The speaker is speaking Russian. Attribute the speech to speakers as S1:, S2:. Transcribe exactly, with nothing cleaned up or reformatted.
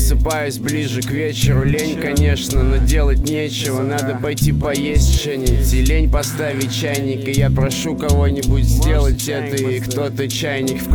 S1: просыпаюсь ближе к вечеру. Лень, конечно, но делать нечего. Надо пойти поесть что-нибудь и лень поставить чайник. И я прошу кого-нибудь сделать это, и кто-то чайник